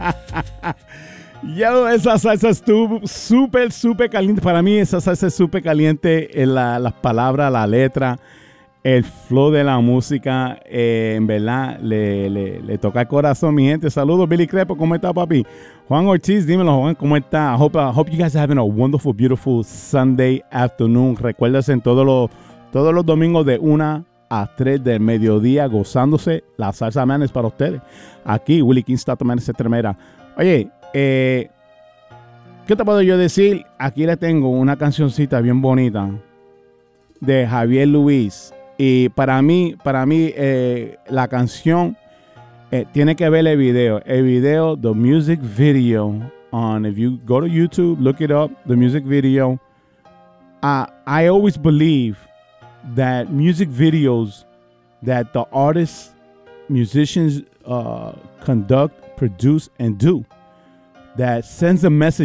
Yo, esa salsa estuvo súper caliente. Para mí esa salsa es súper caliente. Las palabras, la letra, el flow de la música, en verdad, le toca el corazón, mi gente. Saludos, Billy Crepo, ¿cómo está, papi? Juan Ortiz, dímelo, Juan, ¿cómo está? I hope you guys are having a wonderful, beautiful Sunday afternoon. Recuérdense todos los domingos de 1 a 3 del mediodía, gozándose la salsa man es para ustedes. Aquí, Willie King Stato Man, etc. Oye, ¿qué te puedo yo decir? Aquí le tengo una cancioncita bien bonita de Javier Luis. Y para mí la canción tiene que ver el video. El video, the music video. If you go to YouTube, look it up, the music video. I always believe that music videos that the artists, musicians conduct, produce, and do, that sends a message